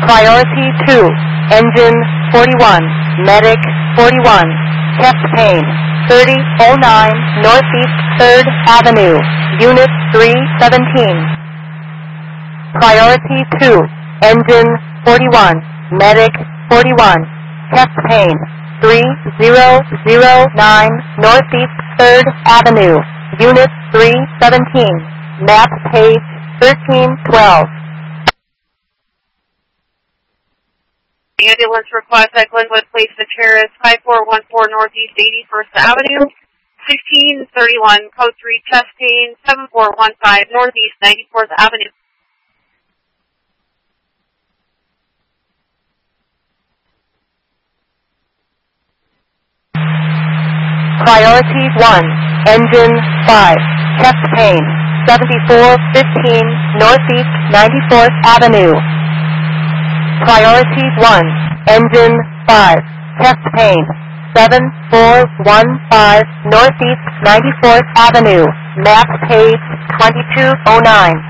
Priority 2, Engine 41, Medic 41, Chest Pain 3009 Northeast 3rd Avenue, Unit 317. Priority 2, Engine 41, Medic 41, Chest Pain 3009 Northeast 3rd Avenue, Unit 317, map page 1312. Ambulance request at Glenwood Place to Terrace, 5414 Northeast 81st Avenue, 1631, code 3, chest pain, 7415 Northeast 94th Avenue. Priority 1, Engine 5, chest pain, 7415 Northeast 94th Avenue. Priority 1, Engine 5, chest pain, 7415 Northeast 94th Avenue, map page 2209.